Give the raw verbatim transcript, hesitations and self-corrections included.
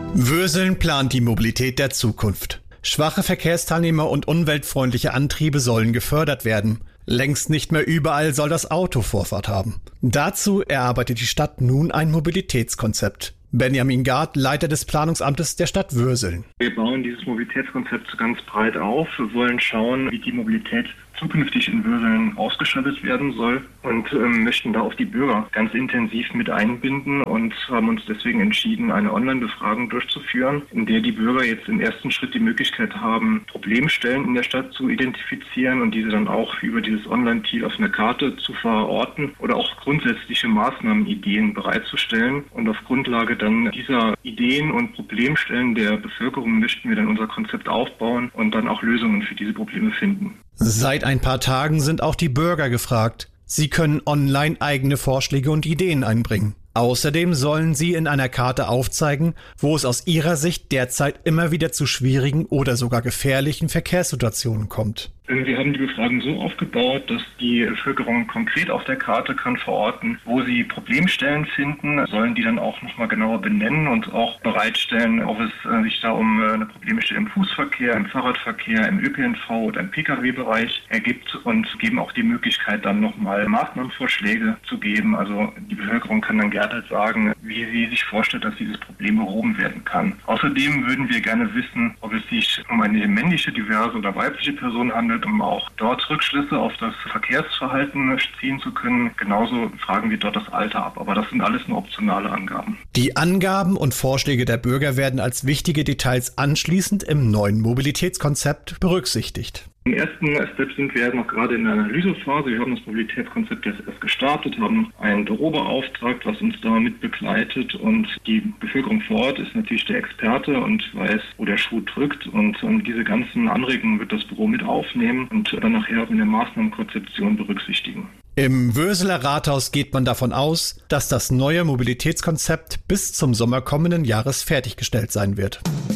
Würseln plant die Mobilität der Zukunft. Schwache Verkehrsteilnehmer und umweltfreundliche Antriebe sollen gefördert werden. Längst nicht mehr überall soll das Auto Vorfahrt haben. Dazu erarbeitet die Stadt nun ein Mobilitätskonzept. Benjamin Gard, Leiter des Planungsamtes der Stadt Würseln. Wir bauen dieses Mobilitätskonzept ganz breit auf. Wir wollen schauen, wie die Mobilität zukünftig in Würseln ausgestattet werden soll und ähm, möchten da auch die Bürger ganz intensiv mit einbinden und haben uns deswegen entschieden, eine Online-Befragung durchzuführen, in der die Bürger jetzt im ersten Schritt die Möglichkeit haben, Problemstellen in der Stadt zu identifizieren und diese dann auch über dieses Online-Tool auf einer Karte zu verorten oder auch grundsätzliche Maßnahmenideen bereitzustellen. Und auf Grundlage dann dieser Ideen und Problemstellen der Bevölkerung möchten wir dann unser Konzept aufbauen und dann auch Lösungen für diese Probleme finden. Seit ein paar Tagen sind auch die Bürger gefragt. Sie können online eigene Vorschläge und Ideen einbringen. Außerdem sollen sie in einer Karte aufzeigen, wo es aus ihrer Sicht derzeit immer wieder zu schwierigen oder sogar gefährlichen Verkehrssituationen kommt. Wir haben die Befragung so aufgebaut, dass die Bevölkerung konkret auf der Karte kann verorten, wo sie Problemstellen finden, sollen die dann auch nochmal genauer benennen und auch bereitstellen, ob es sich da um eine Problemstelle im Fußverkehr, im Fahrradverkehr, im Ö P N V oder im P K W-Bereich ergibt und geben auch die Möglichkeit, dann nochmal Maßnahmenvorschläge zu geben. Also die Bevölkerung kann dann gerne sagen, wie sie sich vorstellt, dass dieses Problem behoben werden kann. Außerdem würden wir gerne wissen, ob es sich um eine männliche, diverse oder weibliche Person handelt, um auch dort Rückschlüsse auf das Verkehrsverhalten ziehen zu können. Genauso fragen wir dort das Alter ab, aber das sind alles nur optionale Angaben. Die Angaben und Vorschläge der Bürger werden als wichtige Details anschließend im neuen Mobilitätskonzept berücksichtigt. Im ersten Step sind wir noch gerade in der Analysephase. Wir haben das Mobilitätskonzept jetzt erst gestartet, haben ein Büro beauftragt, was uns da mit begleitet, und die Bevölkerung vor Ort ist natürlich der Experte und weiß, wo der Schuh drückt, und um, diese ganzen Anregungen wird das Büro mit aufnehmen und dann nachher auch in der Maßnahmenkonzeption berücksichtigen. Im Würseler Rathaus geht man davon aus, dass das neue Mobilitätskonzept bis zum Sommer kommenden Jahres fertiggestellt sein wird.